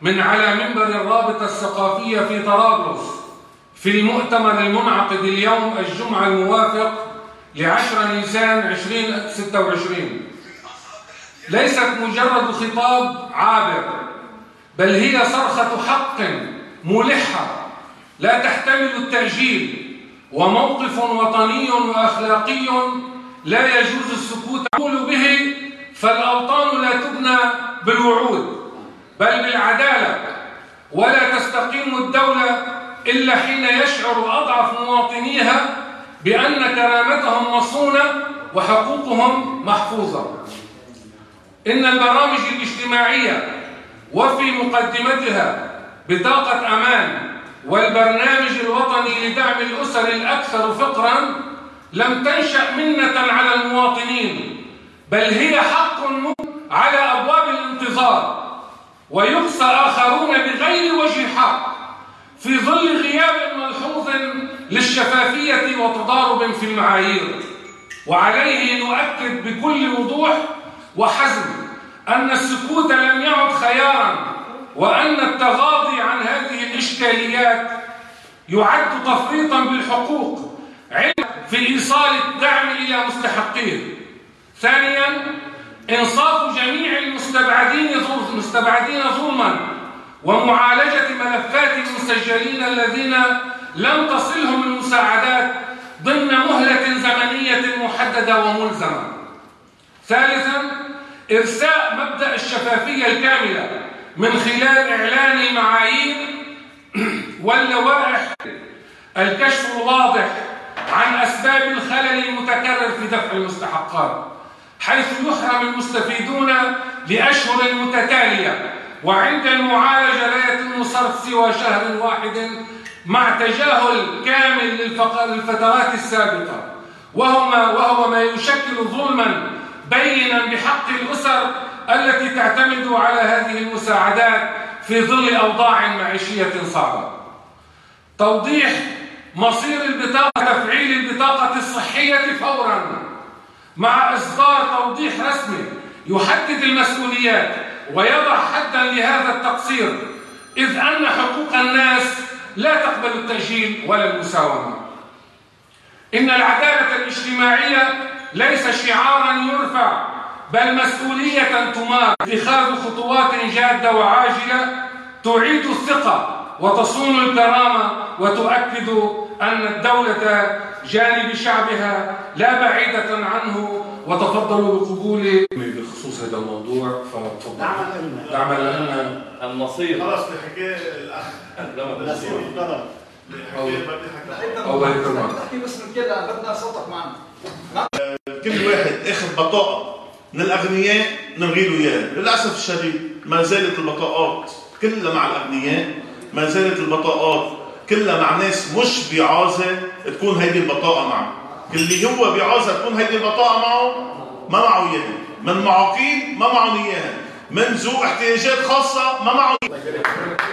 من على منبر الرابطة الثقافية في طرابلس في المؤتمر المنعقد اليوم الجمعة الموافق ل10 نيسان 2026 ليست مجرد خطاب عابر، بل هي صرخة حق ملحة لا تحتمل التأجيل، وموقف وطني وأخلاقي لا يجوز السكوت عنه به. فالأوطان لا تبنى بالوعود بل بالعدالة، ولا تستقيم الدولة إلا حين يشعر أضعف مواطنيها بأن كرامتهم مصونة وحقوقهم محفوظة. إن البرامج الاجتماعية وفي مقدمتها بطاقة أمان والبرنامج الوطني لدعم الأسر الأكثر فقراً لم تنشأ منة على المواطنين، بل هي حق على أبواب الانتظار، ويقصى آخرون بغير وجه حق في ظل غياب ملحوظ للشفافية وتضارب في المعايير. وعليه نؤكد بكل وضوح وحزم أن السكوت لم يعد خياراً، وأن التغاضي عن هذه الإشكاليات يعد تفريطاً بالحقوق في إيصال الدعم إلى مستحقيه. ثانياً، إنصاف جميع المستبعدين ظلماً ومعالجة ملفات المسجلين الذين لم تصلهم المساعدات ضمن مهلة زمنية محددة وملزمة. ثالثاً، إرساء مبدأ الشفافية الكاملة من خلال إعلان معايير واللوائح، الكشف الواضح عن أسباب الخلل المتكرر في دفع المستحقات، حيث يحرم المستفيدون لأشهر متتالية، وعند المعالجة لا يتم صرف سوى شهر واحد مع تجاهل كامل للفترات السابقة، وهو ما يشكل ظلما بينا بحق الأسر التي تعتمد على هذه المساعدات في ظل أوضاع معيشية صعبة. توضيح مصير البطاقة، تفعيل البطاقة الصحية فورا مع إصدار توضيح رسمي يحدد المسؤوليات ويضع حدا لهذا التقصير، إذ أن حقوق الناس لا تقبل التأجيل ولا المساومة. إن العدالة الاجتماعية ليس شعارا يرفع، بل مسؤولية تمارس، اتخاذ خطوات جادة وعاجلة تعيد الثقة وتصون الكرامة وتؤكد أن الدولة جانب شعبها لا بعيدة عنه. وتفضلوا بقبول بخصوص هذا الموضوع، فتفضل. دعما لنا المصير خلاص بحكي الأخ المصير القرار أو بهالكرمات تحكي باسم الكل، بدنا صوتك معنا. كل واحد اخذ بطاقة من الأغنياء نلغي له إياها. للأسف الشديد ما زالت البطاقات كلها مع الأغنياء، ما زالت البطاقات كلها مع ناس مش بعازة تكون هيدي البطاقة معه. اللي هو بعازة تكون هيدي البطاقة معه ما معه إياها، من معاقين ما معه إياها، من ذو احتياجات خاصة ما معه إياها.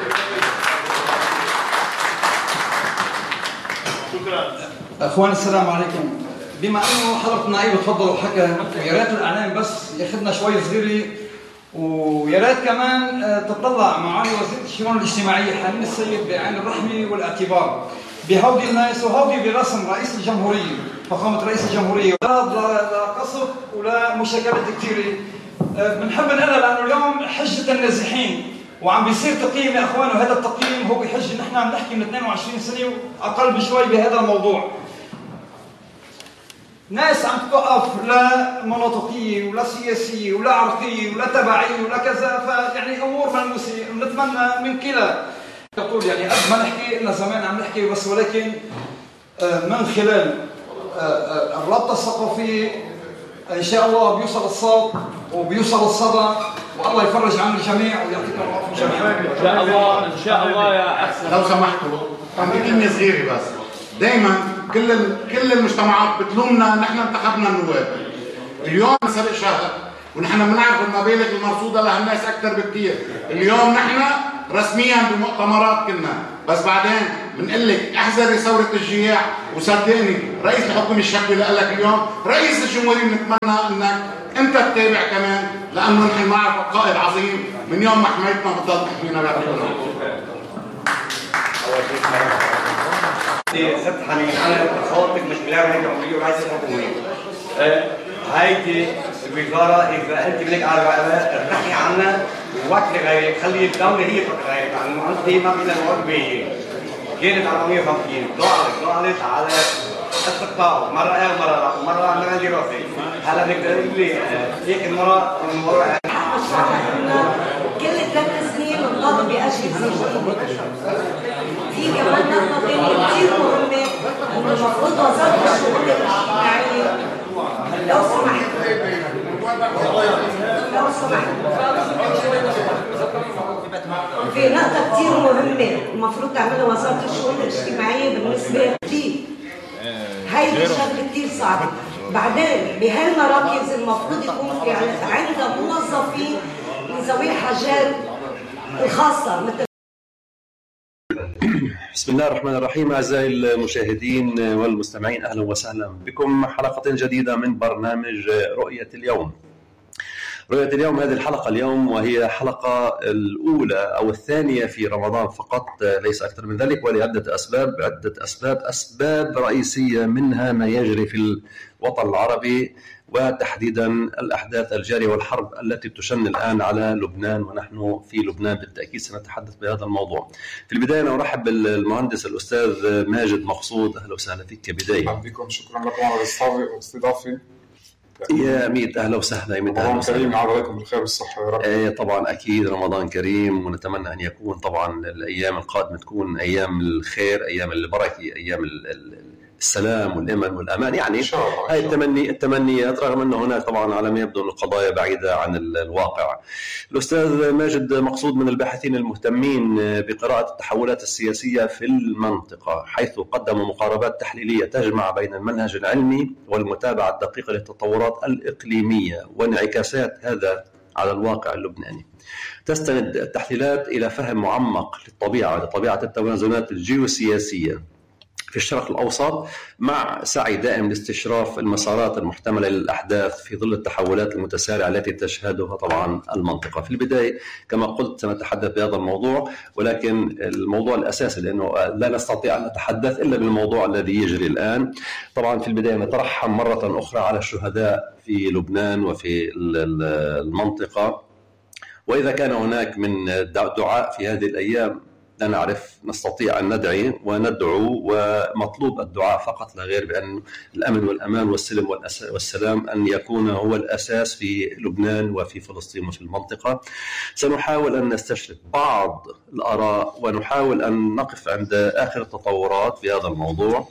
شكرا. اخوان السلام عليكم. بما انه حضرة النائب تفضل وحكى، ويا ريت الاعلام بس ياخذنا شوي صغيره، ويا ريت كمان تطلع معالي وزيرة الشؤون الاجتماعيه حنين السيد بعين الرحمه والاعتبار بهودي الناس وهودي برسم رئيس الجمهوريه، فخامه رئيس الجمهوريه، لا قصف ولا مشاكلات كثيره. بنحب نقولها لانه اليوم حجه النازحين وعم بيصير تقييم يا اخوان، وهذا التقييم هو بحج نحن عم نحكي من 22 سنه واقل بشوي بهذا الموضوع. ناس عم توقف لا مناطقيه ولا سياسيه ولا عرقيه ولا تبعيه ولا كذا، فيعني امور ملموسه. بنتمنى من كلا تقول يعني قد ما نحكي لنا زمان عم نحكي بس، ولكن من خلال الرابطه الثقافيه ان شاء الله بيوصل الصوت وبيوصل الصدى، والله يفرج عن الجميع ويعطيكم العافيه جميعا. ان شاء الله ان شاء الله يا احسن. لو سمحتوا عندي كلمه صغيره بس. دائما كل المجتمعات بتلومنا نحن انتخبنا النواب. اليوم سبق شهر ونحن بنعرف المبالغ المرصوده لهالناس اكثر بكثير. اليوم نحن رسميا بمؤتمرات كنا، بس بعدين بنقول لك احذري ثوره الجياع، وصدقني رئيس الحكومه الشكوي اللي قال لك اليوم رئيس الجمهوريه بنتمنى انك انت تتابع كمان، لانه نحن معك قائد عظيم من يوم ما حمايتنا بتضل تحمينا بعد كله. ست حنين انا خاطب مش بلاقي هيك عمريه ورئيس الحكومه. هيدي الوزاره اذا انت بدك ارتاحي عنا ووكلي غيرك، خلي الدوله هي توكل غيرك، لانه انت ما فينا نقعد بيه. كانت على 150 ضاعت على استقطاع، مره مره لا، مره عملنا دراسه. هلا بدك تقول لي هيك المره كل 3 سنين القاضي بيأجل في كمان نقطة ثانية كثير مهمة، إنه المفروض وزارة الشؤون الاجتماعية لو سمحت في نقطة كثير مهمة المفروض تعملها وزارة الشؤون الاجتماعية بالنسبة لي. هيدي شغلة كثير صعبة. بعدين بهالمراكز المفروض يكون في عندها موظفين لذوي الحاجات الخاصة مثل. بسم الله الرحمن الرحيم. أعزائي المشاهدين والمستمعين، أهلا وسهلا بكم حلقة جديدة من برنامج رؤية اليوم. رؤية اليوم هذه الحلقة اليوم، وهي حلقة الأولى أو الثانية في رمضان فقط، ليس أكثر من ذلك، ولعدة أسباب رئيسية، منها ما يجري في الوطن العربي، وتحديدا الأحداث الجارية والحرب التي تشن الآن على لبنان، ونحن في لبنان بالتأكيد سنتحدث بهذا الموضوع. في البداية أنا أرحب بالمهندس الأستاذ ماجد مقصود. أهلا وسهلا فيك كبداية. أهلا بكم، شكرا لكم على الاستضافة. يا ميت أهلا وسهلا. رمضان كريم عليكم بالخير والصحة يا رب. طبعا أكيد رمضان كريم، ونتمنى أن يكون طبعا الأيام القادمة تكون أيام الخير، أيام البركة، أيام السلام والأمن والأمان، يعني هاي التمنيات، رغم أن هناك طبعا على ما يبدو القضايا بعيدة عن الواقع. الأستاذ ماجد مقصود من الباحثين المهتمين بقراءة التحولات السياسية في المنطقة، حيث قدم مقاربات تحليلية تجمع بين المنهج العلمي والمتابعة الدقيقة للتطورات الإقليمية وانعكاسات هذا على الواقع اللبناني. تستند التحليلات إلى فهم معمق لطبيعة التوازنات الجيوسياسية في الشرق الأوسط، مع سعي دائم لاستشراف المسارات المحتملة للأحداث في ظل التحولات المتسارعة التي تشهدها طبعا المنطقة. في البداية كما قلت سنتحدث بهذا الموضوع، ولكن الموضوع الأساسي، لأنه لا نستطيع أن نتحدث إلا بالموضوع الذي يجري الآن. طبعا في البداية نترحم مرة أخرى على الشهداء في لبنان وفي المنطقة، وإذا كان هناك من دعاء في هذه الأيام لا نعرف، نستطيع أن ندعي وندعو، ومطلوب الدعاء فقط لا غير، بأن الأمن والأمان والسلم والسلام أن يكون هو الأساس في لبنان وفي فلسطين وفي المنطقة. سنحاول أن نستشرف بعض الآراء، ونحاول أن نقف عند آخر التطورات في هذا الموضوع،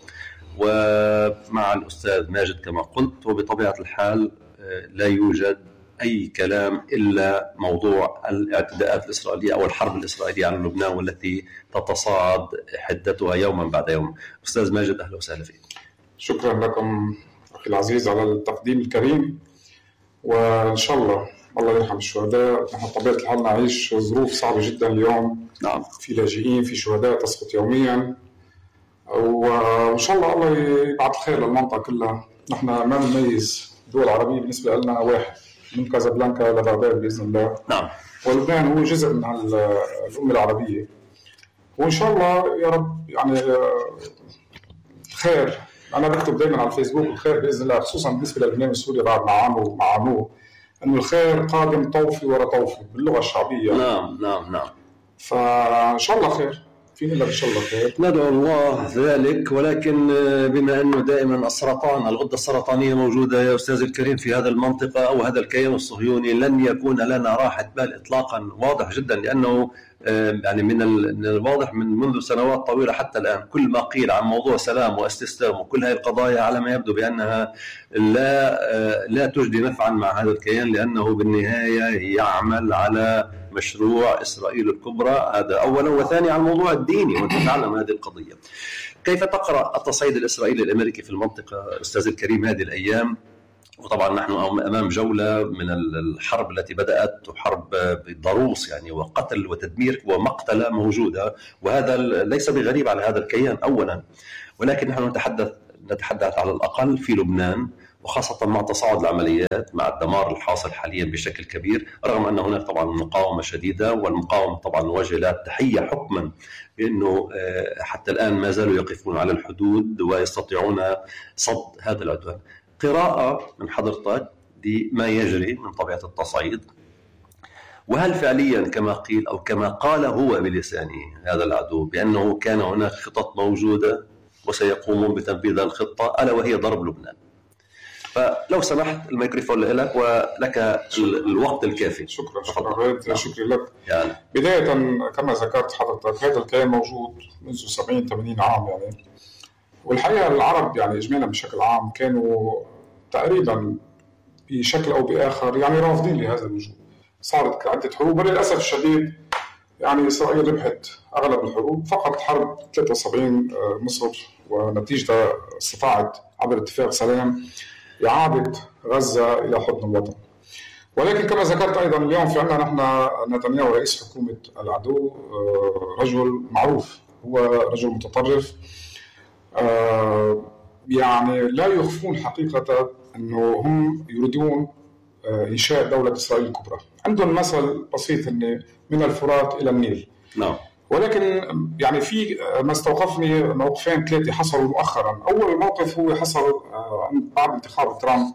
ومع الأستاذ ماجد كما قلت. وبطبيعة الحال لا يوجد أي كلام إلا موضوع الاعتداءات الإسرائيلية أو الحرب الإسرائيلية على لبنان، والتي تتصاعد حدتها يوما بعد يوم. أستاذ ماجد أهلا وسهلا فيك. شكرا لكم أخي العزيز على التقديم الكريم، وإن شاء الله يرحم الشهداء. نحن بطبيعة الحال نعيش ظروف صعبة جدا اليوم. نعم. في لاجئين، في شهداء تسقط يوميا، وإن شاء الله يبعث الخير للمنطقة كلها. نحن ما نميز الدول العربية بالنسبة لنا واحد، من كازابلانكا لبغداد بإذن الله. نعم. ولبنان هو جزء من الأمة العربية، وإن شاء الله يا رب يعني الخير. أنا بكتب دائما على الفيسبوك الخير بإذن الله، خصوصا بالنسبة للبنان والسوريا بعد معانوه، أنه الخير قادم طوفي ورا طوفي باللغة الشعبية. نعم. فإن شاء الله خير، فينا إلا إن شاء الله خير. ندعو الله ذلك. ولكن بما أنه دائما الغدة السرطانية موجودة يا أستاذ الكريم في هذا المنطقة أو هذا الكيان الصهيوني، لن يكون لنا راحة بال إطلاقا، واضح جدا، لأنه يعني من الواضح من منذ سنوات طويلة حتى الآن كل ما قيل عن موضوع سلام واستسلام وكل هذه القضايا على ما يبدو بأنها لا تجدي نفعا مع هذا الكيان، لأنه بالنهاية يعمل على مشروع إسرائيل الكبرى، هذا أولا. وثانيا على الموضوع الديني، وأنت تعلم هذه القضية. كيف تقرأ التصعيد الإسرائيلي الأمريكي في المنطقة أستاذ الكريم هذه الأيام، وطبعا نحن أمام جولة من الحرب التي بدأت حرب ضروس يعني، وقتل وتدمير ومقتلة موجودة، وهذا ليس بغريب على هذا الكيان أولا، ولكن نحن نتحدث على الأقل في لبنان، وخاصة مع تصاعد العمليات، مع الدمار الحاصل حاليا بشكل كبير، رغم أن هناك طبعا مقاومة شديدة، والمقاومة طبعا نوجه لها التحية حكما بأنه حتى الآن ما زالوا يقفون على الحدود ويستطيعون صد هذا العدوان. قراءة من حضرتك لما يجري من طبيعة التصعيد، وهل فعليا كما قيل أو كما قال هو بلسانه هذا العدو بأنه كان هناك خطط موجودة وسيقومون بتنفيذ الخطة ألا وهي ضرب لبنان؟ فلو سمحت الميكروفون لك ولك الوقت الكافي. شكرا شكرا لك. يعني بداية كما ذكرت حضرتك هذا الكيان موجود منذ 70-80 عام يعني، والحقيقة العرب يعني إجمالا بشكل عام كانوا تقريبا بشكل أو بآخر يعني رافضين لهذا الوجود. صارت عدة حروب وللأسف الشديد يعني إسرائيل ربحت أغلب الحروب، فقط حرب 73 مصر ونتيجة استطاعت عبر اتفاق سلام إعادة غزة إلى حضن الوطن. ولكن كما ذكرت أيضا اليوم في عندنا نحن نتنياهو رئيس حكومة العدو رجل معروف، هو رجل متطرف، يعني لا يخفون حقيقة أنه هم يريدون إنشاء دولة إسرائيل الكبرى. عندهم مثل بسيط أن من الفرات إلى النيل. نعم. ولكن يعني في ما استوقفني موقفين 3 حصلوا مؤخرا. أول موقف هو حصل بعد انتخاب ترامب،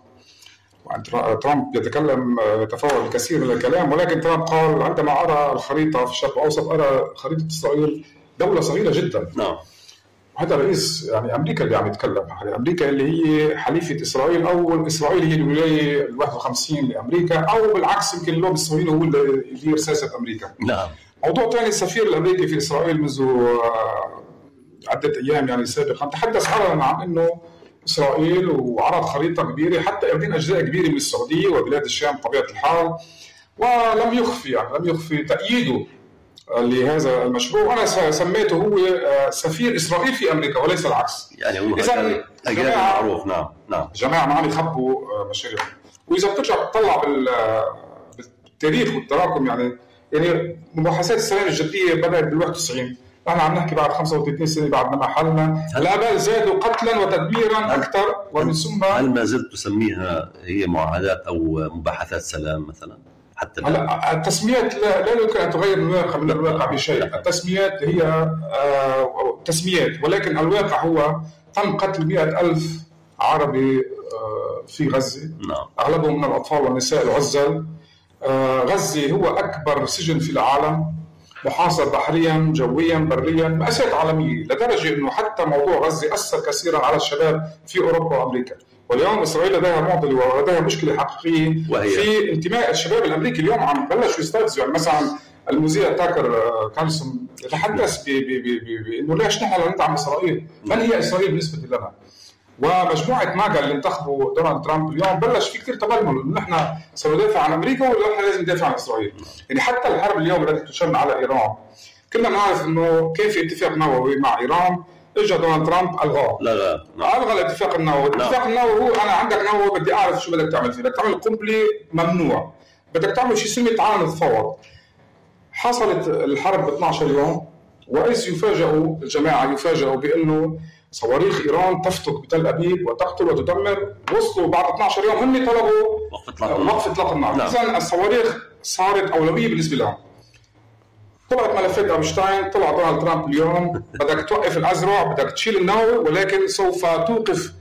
ترامب يتفاوض الكثير من الكلام، ولكن ترامب قال عندما أرى الخريطة في الشرق الأوسط أرى خريطة إسرائيل دولة صغيرة جدا. نعم. وهذا رئيس يعني أمريكا اللي عم يتكلم، أمريكا اللي هي حليفة إسرائيل، أو إسرائيل هي الولاية 51 لأمريكا، أو بالعكس يمكن اللوب الصهيوني هو اللي يدير سياسة أمريكا. نعم. موضوع ثاني، السفير الأمريكي في إسرائيل منذ عدة أيام يعني سابقا تحدث علنا عن إنه إسرائيل وعرض خريطة كبيرة حتى ياخذين أجزاء كبيرة من السعودية وبلاد الشام بطبيعة الحال، ولم يخفي تأييده لهذا المشروع. وأنا سميته هو سفير إسرائيل في أمريكا وليس العكس. يعني هو جماعة معروف. نعم. جماعة ما عم يخبوا مشاريعهم. وإذا بترجع تطلع بالتاريخ والتراكم يعني مباحثات السلام الجدية بدأت بال91، نحن عم نحكي بعد 35 سنة بعد ما محلنا، الآباء زادوا قتلا وتدميرا أكثر. ومن ثم هل ما زلت تسميها هي معاهدات أو مباحثات سلام مثلا؟ حتى التسميات لا يمكن أن تغير الواقع من الواقع بشيء. التسميات هي تسميات، ولكن الواقع هو تم قتل 100,000 عربي في غزة. نعم. أغلبهم من الأطفال والنساء العزل. غزة هو أكبر سجن في العالم، محاصر بحريا جويا بريا، مأساة عالمية لدرجة أنه حتى موضوع غزة أثر كثيرا على الشباب في أوروبا وأمريكا. واليوم إسرائيل لديها معضلة ولديها مشكلة حقيقية في انتماء الشباب الأمريكي. اليوم عم بلشوا يستفزوا، يعني مثلا المذيع تاكر كارلسون يتحدث بأنه ليش نحن ندعم إسرائيل؟ من هي إسرائيل بالنسبة لنا؟ ومجموعة ماجا اللي انتخبوا دونالد ترامب اليوم بلش في كثير تبلمل انه نحن سندافع عن امريكا ولا نحن لازم ندافع عن اسرائيل. يعني حتى الحرب اليوم التي تشن على ايران كنا نعرف انه كان في اتفاق نووي مع ايران، اجى دونالد ترامب الغاه. الغى الاتفاق النووي. الاتفاق النووي هو انا عندك نووي بدي اعرف شو بدك تعمل فيه، بدك تعمل قنبله ممنوع، بدك تعمل شيء سلمي تعال نتفاوض. حصلت الحرب ب 12 يوم، واذ يفاجئوا الجماعه بانه صواريخ إيران تفتك بتل أبيب وتقتل وتدمر. وصلوا بعد 12 يوم هم طلبوا وقف إطلاق النار. إذن الصواريخ صارت أولوية بالنسبة لهم. طلعت ملفات أبشتاين، طلع دونالد ترامب اليوم بدك توقف الأزرع، بدك تشيل النووي، ولكن سوف توقف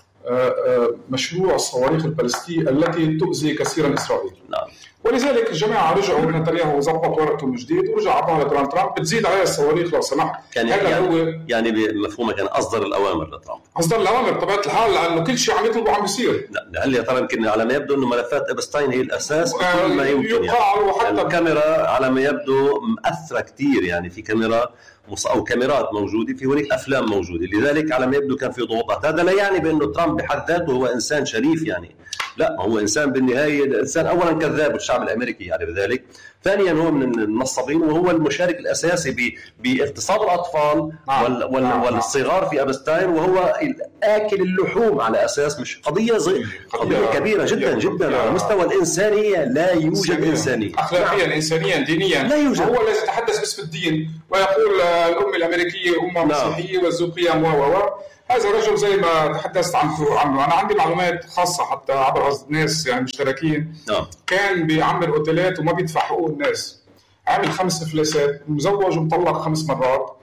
مشروع الصواريخ البالستية التي تؤذي كثيرا إسرائيل. ولذلك الجماعة رجعوا نتنياهو وظبط ورقته من جديد ورجع عطاها لدونالد ترامب بتزيد عليها الصواريخ لو سمحت. يعني بمفهومه كان أصدر الأوامر لترامب. أصدر الأوامر بطبيعة الحال لأنه كل شيء عم يطلبه عم بيصير. هل يا ترى يمكن على ما يبدو إنه ملفات إبستاين هي الأساس بكل ما يمكن. حتى الكاميرا على ما يبدو مؤثرة كتير، يعني في كاميرا أو كاميرات موجودة، في هناك أفلام موجودة، لذلك على ما يبدو كان في ضغوطات. هذا لا يعني بأنه ترامب بحد ذاته هو إنسان شريف يعني، لا، هو انسان بالنهايه، الانسان اولا كذاب والشعب الامريكي يعرف ذلك، ثانيا هو من النصابين، وهو المشارك الاساسي باغتصاب الاطفال والصغار في ابستاين، وهو اكل اللحوم على اساس مش قضيه كبيره جدا جدا على مستوى الانسانيه. لا يوجد انسانيه اخلاقيا انسانيا دينيا، لا يوجد. هو الذي يتحدث باسم الدين ويقول الامه الامريكيه امه مسيحيه والذوقيه هذا الرجل زي ما تحدثت عنه. انا عندي معلومات خاصه حتى عبر ناس يعني مشتركين. كان بيعمل اوتيلات وما بيدفع حقوق الناس، عامل 5 افلاسات، مزوج ومطلق 5 مرات،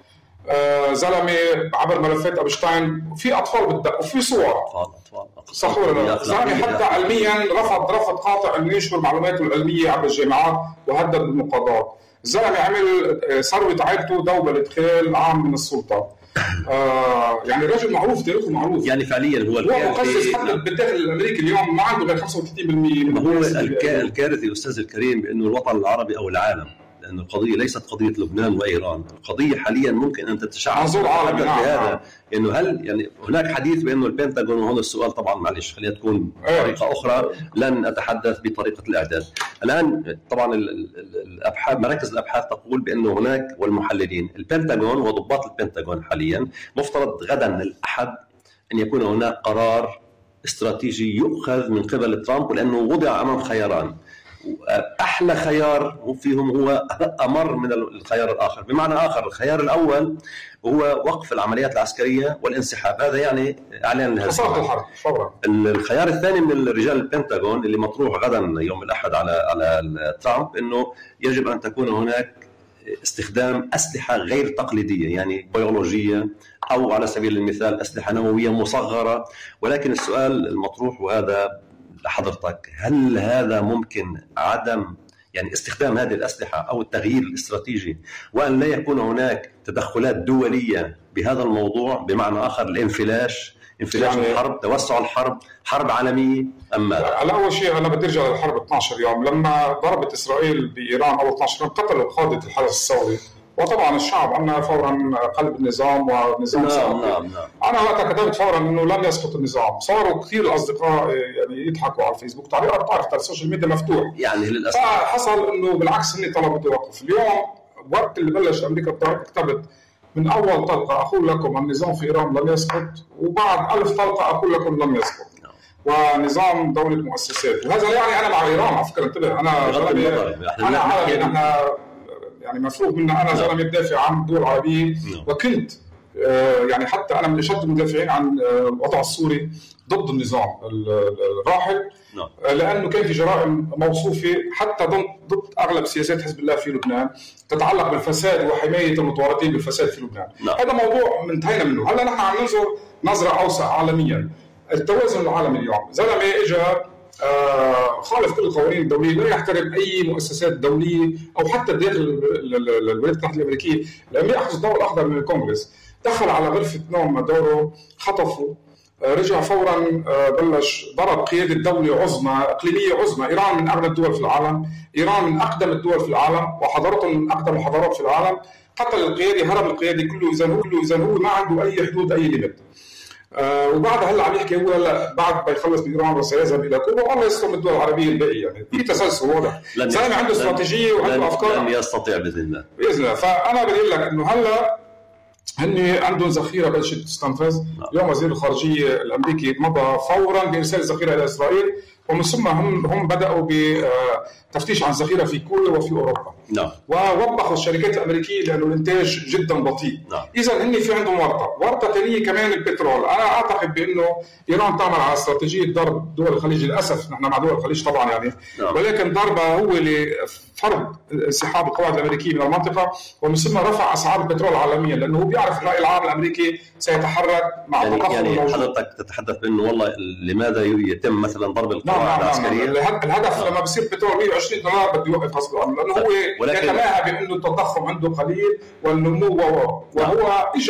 زلمه عبر ملفات ابشتاين، في اطفال بتدق وفي صور صح ولا لا؟ زلمه حتى علميا رفض قاطع انه ينشر معلوماته العلميه عبر الجامعات وهدد بالمقاضاه. الزلمه عمل ثروه عائلته دوبه لادخال عام من السلطه. يعني رجل معروف، تاريخه معروف، يعني فعليا هو مقزز حتى بالداخل الامريكي اليوم ما عنده غير 35%. هو الكارثي استاذ الكريم بانه الوطن العربي او العالم، لأن القضية ليست قضية لبنان وإيران، القضية حاليا ممكن أن تتشعب منظور عالمي بهذا. إنه هل يعني هناك حديث بأنه البنتاغون، وهذا السؤال طبعا معلش خلينا تكون بطريقة أخرى، لن أتحدث بطريقة الإعداد. الآن طبعا الأبحاث، مراكز الأبحاث تقول بأنه هناك، والمحللين، البنتاغون وضباط البنتاغون حاليا مفترض غدا الأحد أن يكون هناك قرار استراتيجي يؤخذ من قبل ترامب، لأنه وضع أمام خياران، أحلى خيار فيهم هو أمر من الخيار الآخر. بمعنى آخر، الخيار الأول هو وقف العمليات العسكرية والانسحاب، هذا يعني إعلان خسارة الحرب فورا. الخيار الثاني من رجال البنتاغون اللي مطروح غدا يوم الأحد على ترامب، إنه يجب أن تكون هناك استخدام أسلحة غير تقليدية، يعني بيولوجية أو على سبيل المثال أسلحة نووية مصغرة. ولكن السؤال المطروح وهذا لحضرتك، هل هذا ممكن عدم يعني استخدام هذه الأسلحة أو التغيير الاستراتيجي، وأن لا يكون هناك تدخلات دولية بهذا الموضوع؟ بمعنى آخر الانفلاش يعني الحرب، توسع الحرب، حرب عالمية أم ماذا؟ على أول شيء أنا بدي أرجع للحرب 12 يوم لما ضربت إسرائيل بإيران. أول 12 يوم قتلوا قادة الحرس الثوري، وطبعا الشعب عنا فورا قلب النظام ونظام نعم. أنا وقتها كتبت فورا إنه لن يسقط النظام. صاروا كثير الأصدقاء يعني يضحكوا على الفيسبوك، تعليقات بتعرف السوشيال ميديا مفتوح يعني للأسف. فحصل إنه بالعكس إني طلبوا توقف. اليوم وقت اللي بلش أمريكا كتبت من أول طلقة أقول لكم النظام في إيران لن يسقط، وبعد 1000 طلقة أقول لكم لن يسقط، ونظام دولة مؤسسات. وهذا يعني أنا مع إيران على فكرة، انتبه، أنا عربي، نحن يعني مفروض منا، أنا زلمة يدافع عن الدول العربية، وكنت يعني حتى أنا من أشد المدافعين عن الوضع السوري ضد النظام الراحل، لأنه كان في جرائم موصوفة حتى ضد أغلب سياسات حزب الله في لبنان تتعلق بالفساد وحماية المتورطين بالفساد في لبنان. هذا موضوع منتهينا منه. هلا نحن عم ننظر نظرة أوسع عالميا، التوازن العالمي. اليوم زلمة إجا خالف كل القوانين الدولية، لا يحترم أي مؤسسات دولية أو حتى الداخل الولايات المتحدة الأمريكية، لم يأخذ الضوء الأخضر من الكونغرس، دخل على غرفة نوم مادورو، خطفه، رجع فورا، بلش ضرب قيادة دولة عظمى إقليمية عظمى. إيران من أغنى الدول في العالم، إيران من أقدم الدول في العالم، وحضارتهم من أقدم الحضارات في العالم. قتل القيادي، هرب القيادي كله، إذا هو ما عنده أي حدود أي ليميت. وبعد هلا عم يحكي هو هلا بعد ما يخلص من إيران وسيذهب إلى كوبا، والله يستلم الدول العربية الباقية. يعني في تسلسل واضح، زلمة عنده استراتيجية وعنده أفكار. لن يستطيع بإذن الله. بإذن الله. فأنا بقول لك إنه هلا هن عندهم ذخيرة بلشت تستنفذ. اليوم وزير الخارجية الأمريكي مضى فورا بإرسال ذخيرة إلى إسرائيل، ومن ثم هم بدأوا بتفتيش عن ذخيرة في كوريا وفي أوروبا. ووبخوا الشركات الأمريكية لأنه الإنتاج جدا بطيء. إذا هن في عندهم ورطة ثانية كمان البترول. أنا أعتقد بأنه إيران تعمل على استراتيجية ضرب دول الخليج. للأسف نحن مع دول الخليج طبعا يعني، ولكن ضربة هو لفرض انسحاب القواعد الأمريكية من المنطقة، ومن ثم رفع أسعار البترول عالميا، لأنه هو بيعرف الرأي العام الأمريكي سيتحرك مع التضخم يعني حضرتك تتحدث بأنه والله لماذا يتم مثلا ضرب القواعد العسكرية؟ الهدف لما بصير بترول $120 بده يوقف غصب عنه، لأنه هو يتماهى بأنه التضخم عنده قليل والنمو وهو إجا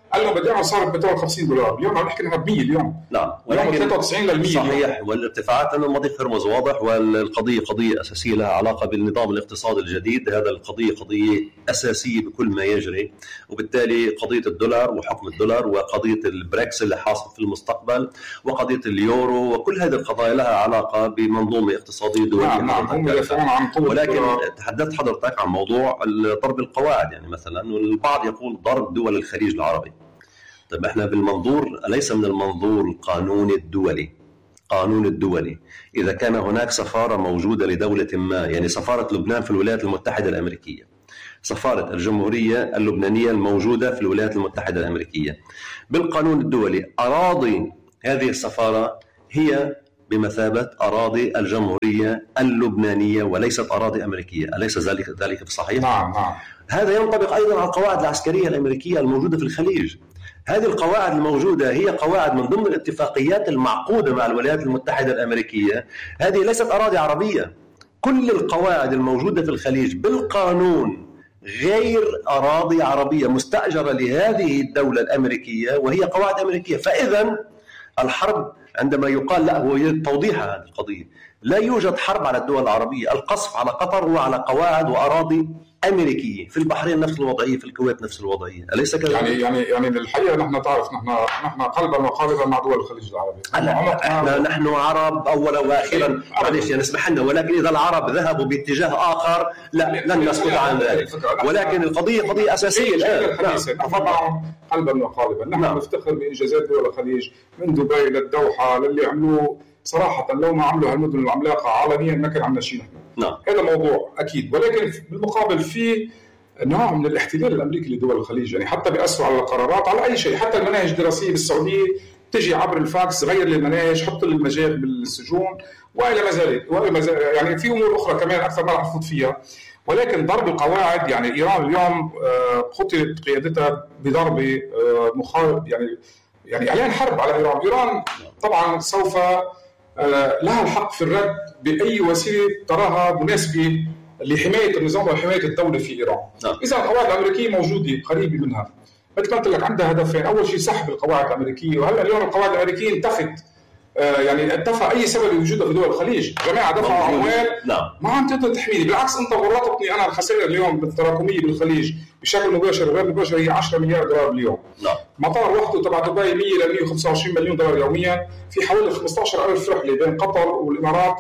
قال له بدي اعمل صار بترول $50، اليوم عم نحكي انها ب 100 اليوم. نعم، ولكن 93 لل 100 صحيح. والارتفاعات انه مضيق هرمز واضح، والقضيه قضيه اساسيه لها علاقه بالنظام الاقتصادي الجديد. هذا القضيه قضيه اساسيه بكل ما يجري، وبالتالي قضيه الدولار وحكم الدولار، وقضيه البريكس اللي حاصل في المستقبل، وقضيه اليورو، وكل هذه القضايا لها علاقه بمنظومه اقتصاديه دوليه. نعم هم يدافعون عن قوة. ولكن تحدثت حضرتك عن موضوع ضرب القواعد، يعني مثلا البعض يقول ضرب دول الخليج العربي. طيب احنا بالمنظور ليس من المنظور القانوني الدولي. قانون الدولي إذا كان هناك سفارة موجودة لدولة ما، يعني سفارة لبنان في الولايات المتحدة الأمريكية، سفارة الجمهورية اللبنانية الموجودة في الولايات المتحدة الأمريكية، بالقانون الدولي أراضي هذه السفارة هي بمثابة أراضي الجمهورية اللبنانية وليست أراضي أمريكية. أليس ذلك بصحيح؟ نعم. هذا ينطبق أيضا على القواعد العسكرية الأمريكية الموجودة في الخليج. هذه القواعد الموجودة هي قواعد من ضمن الاتفاقيات المعقودة مع الولايات المتحدة الأمريكية. هذه ليست أراضي عربية. كل القواعد الموجودة في الخليج بالقانون غير أراضي عربية مستأجرة لهذه الدولة الأمريكية، وهي قواعد أمريكية. فإذا الحرب عندما يقال لا، هو توضيح هذه القضية، لا يوجد حرب على الدول العربية. القصف على قطر هو على قواعد وأراضي أمريكية. في البحرين نفس الوضعية، في الكويت نفس الوضعية. أليس كذلك؟ يعني الحقيقة نحن تعرف نحن قلبا وقالبا مع دول الخليج العربي. نحن عرب أولا وأخيرا، معلش يعني اسمح لنا، ولكن إذا العرب ذهبوا باتجاه آخر لا، لن نسكت عن ذلك. ولكن القضية قضية أساسية الآن. نحن معهم قلبا وقالبا. نحن نفتخر بإنجازات دول الخليج من دبي للدوحة للي عملوه. صراحة لو ما عملوا هالمدن العملاقة عالميا ما كان عندنا شيء نحن. هذا موضوع أكيد، ولكن بالمقابل في نوع من الاحتلال الأمريكي لدول الخليج، يعني حتى بيأثروا على القرارات، على أي شيء. حتى المناهج الدراسية بالسعودية تجي عبر الفاكس، غير المناهج، حط المجال بالسجون وإلى ما ذلك. يعني في أمور أخرى كمان أكثر ما رح نفوت فيها. ولكن ضرب القواعد، يعني إيران اليوم قتلت قيادتها بضربة يعني إعلان حرب على إيران. إيران طبعا سوف لها الحق في الرد بأي وسيلة تراها مناسبة لحماية النظام وحماية الدولة في إيران. إذا القواعد الأمريكية موجودة قريبة منها، مثل ما قلت لك عندها هدفين. أول شيء سحب القواعد الأمريكية، وهلا اليوم القواعد الأمريكية انتفت، يعني انتفى أي سبب لوجودها في دول الخليج. جماعة دفعوا أموال ما عم تقدر تحميني. بالعكس أنت ورطتني أنا. الخسائر اليوم بالتراكمية بالخليج بشكل مباشر وغير مباشر هي $10 مليار باليوم. مطار وحده تبع دبي 100 ل 125 مليون دولار يوميا، في حوالي 15,000 رحلة بين قطر والإمارات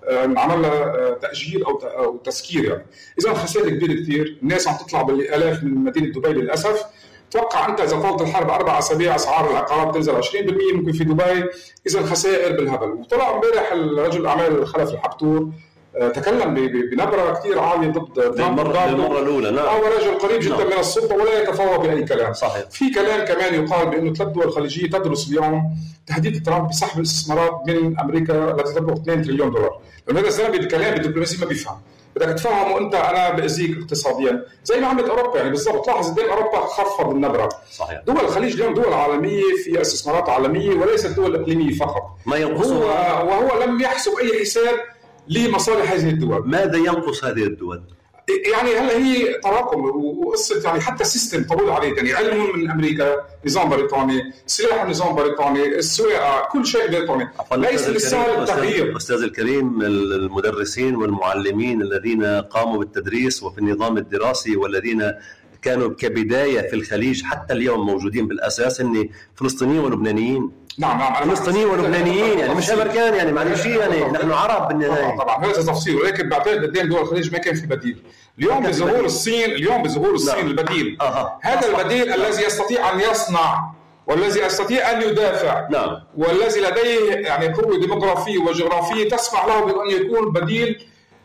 عمل لها تأجيل أو تسكير. يعني إذا خسائر كبيرة كثير. الناس عم تطلع بالآلاف من مدينة دبي للأسف. توقع أنت إذا طالت الحرب 4 أسابيع أسعار العقارات تنزل 20% ممكن في دبي. إذا الخسائر بالهبل. وطلع امبارح رجل الأعمال خلف الحبتور تكلم بنبرة كثير عالية ضد المرة الأولى. نعم. هو رجل قريب جدا من السلطة ولا يتفاوض بأي كلام. صحيح. في كلام كمان يقال بأنه 3 دول خليجية تدرس اليوم تهديد ترامب بسحب الاستثمارات من أمريكا التي تبلغ $2 تريليون. لأن هذا الزلمة بالكلام بالدبلوماسية ما بيفهم. بدك تفهمه أنت أنا بأذيك اقتصاديا زي ما عملت أوروبا. يعني بالضبط لاحظ قدام أوروبا خفض النبرة. صحيح. دول الخليج اليوم دول عالمية في استثمارات عالمية وليست دول إقليمية فقط. ما ينقصها وهو لم يحسب أي حساب لمصالح هذه الدول. ماذا ينقص هذه الدول؟ يعني هلا هي تراكم وقصه. يعني حتى سيستم طول عليه. يعني علم من امريكا، نظام بريطاني، سلاح النظام بريطاني، السواقه، كل شيء بريطاني. ليس بالسهل التغيير. استاذ الكريم، المدرسين والمعلمين الذين قاموا بالتدريس وفي النظام الدراسي والذين كانوا كبدايه في الخليج حتى اليوم موجودين بالاساس ان فلسطينيين ولبنانيين. نعم. فلسطينيين ولبنانيين، يعني مش امريكان، يعني معلش، يعني نحن عرب بالنهايه. طبعا هذا تفصيل. ولكن بعتقد قدام دول الخليج ما كان في بديل. اليوم بظهور الصين البديل. هذا البديل الذي يستطيع ان يصنع والذي يستطيع ان يدافع. والذي لديه يعني قوه ديموغرافيه وجغرافيه تسمح له بان يكون بديل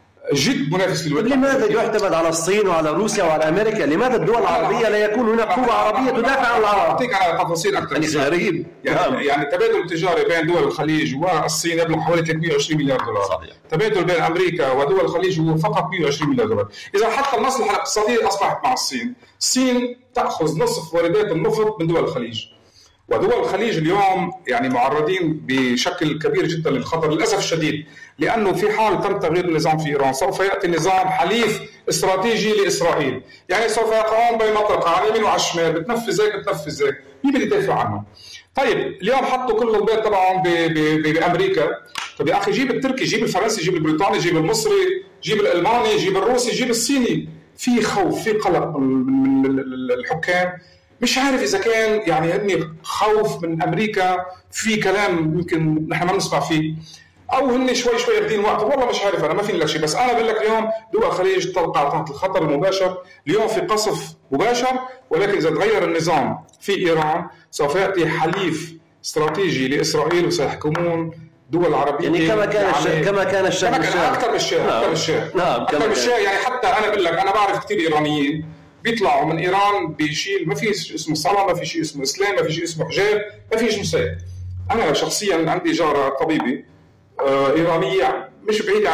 جد منافس للولايات. لماذا يعتمد على الصين وعلى روسيا وعلى امريكا؟ لماذا الدول العربيه لا يكون هناك قوه عربيه تدافع عن العرب؟ اعطيك على تفاصيل اكثر. غريب. يعني التبادل التجاري بين دول الخليج والصين يبلغ حوالي $320 مليار. صحيح. التبادل بين امريكا ودول الخليج هو فقط $120 مليار. اذا حتى المصلحه الاقتصاديه اصبحت مع الصين. الصين تاخذ نصف واردات النفط من دول الخليج، ودول الخليج اليوم يعني معرضين بشكل كبير جدا للخطر للاسف الشديد، لانه في حال تم تغيير النظام في ايران سوف ياتي نظام حليف استراتيجي لاسرائيل، يعني سوف يقعون بمنطقه على اليمين وعلى الشمال، بتنفذ هيك بتنفذ هيك، مين بده يدافع عنه؟ طيب اليوم حطوا كل البيض تبعهم بامريكا، طيب يا اخي جيب التركي، جيب الفرنسي، جيب البريطاني، جيب المصري، جيب الالماني، جيب الروسي، جيب الصيني. في خوف، في قلق من الحكام، مش عارف اذا كان يعني هن خوف من امريكا في كلام يمكن نحن ما بنسمع فيه، او هن شوي شوي ياخذين وقت، والله مش عارف، انا ما في لك شيء، بس انا بقول لك اليوم دول الخليج تقع تحت الخطر المباشر، اليوم في قصف مباشر، ولكن اذا تغير النظام في ايران سوف ياتي حليف استراتيجي لاسرائيل وسيحكمون دول عربيه يعني كما كان الشاه اكثر من الشاه يعني حتى انا بقول لك انا بعرف كثير ايرانيين بيطلعوا من ايران بشيء ما في اسمه صلاه، ما في شيء اسمه اسلام، ما في شيء اسمه حجاب، ما في شيء مسائل. انا شخصيا عندي جاره طبيبه ايرانيه مش بعيده